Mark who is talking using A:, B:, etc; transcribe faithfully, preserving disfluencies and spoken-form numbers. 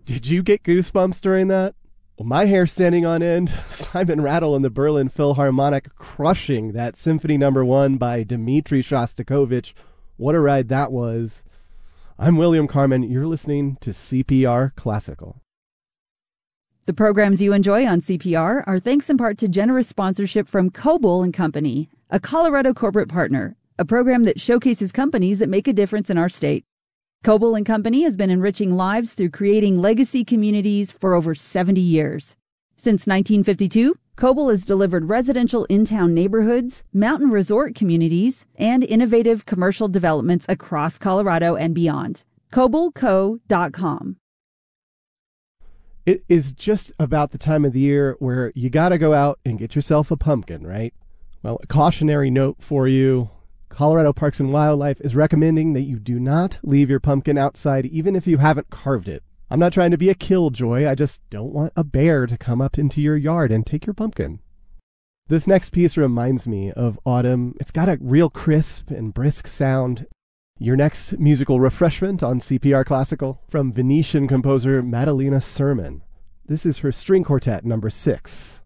A: Did you get goosebumps during that? Well, my hair standing on end. Simon Rattle and the Berlin Philharmonic crushing that Symphony Number One by Dmitri Shostakovich. What a ride that was. I'm William Carmen. You're listening to C P R Classical.
B: The programs you enjoy on C P R are thanks in part to generous sponsorship from Coble and Company, a Colorado corporate partner, a program that showcases companies that make a difference in our state. Coble and Company has been enriching lives through creating legacy communities for over seventy years. Since nineteen fifty-two, Coble has delivered residential in-town neighborhoods, mountain resort communities, and innovative commercial developments across Colorado and beyond. Coble Co dot com.
A: It is just about the time of the year where you got to go out and get yourself a pumpkin, right? Well, a cautionary note for you. Colorado Parks and Wildlife is recommending that you do not leave your pumpkin outside even if you haven't carved it. I'm not trying to be a killjoy. I just don't want a bear to come up into your yard and take your pumpkin. This next piece reminds me of autumn. It's got a real crisp and brisk sound. Your next musical refreshment on C P R Classical from Venetian composer Madalena Sermon. This is her string quartet number six.